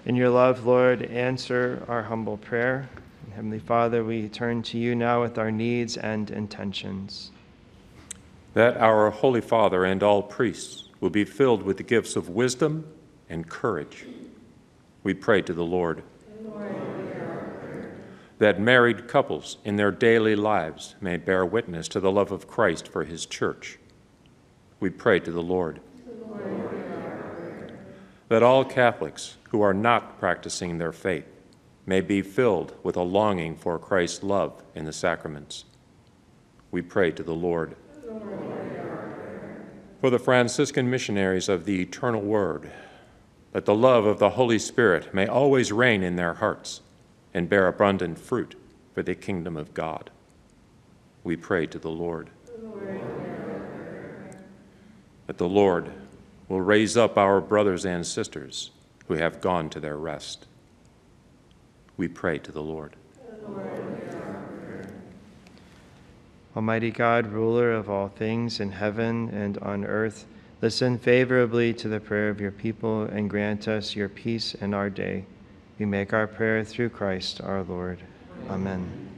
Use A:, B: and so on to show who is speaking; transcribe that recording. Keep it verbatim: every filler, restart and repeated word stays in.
A: In your love, Lord, answer our humble prayer. And Heavenly Father, we turn to you now with our needs and intentions.
B: That our Holy Father and all priests will be filled with the gifts of wisdom and courage. We pray to the Lord.
C: Lord,
B: that married couples in their daily lives may bear witness to the love of Christ for his church. We pray to the Lord. That all Catholics who are not practicing their faith may be filled with a longing for Christ's love in the sacraments. We pray to the Lord. For the Franciscan missionaries of the Eternal Word, that the love of the Holy Spirit may always reign in their hearts and bear abundant fruit for the kingdom of God. We pray to the Lord. That the Lord will raise up our brothers and sisters who have gone to their rest. We pray to the Lord.
A: Almighty God, ruler of all things in heaven and on earth, listen favorably to the prayer of your people and grant us your peace in our day. We make our prayer through Christ our Lord. Amen.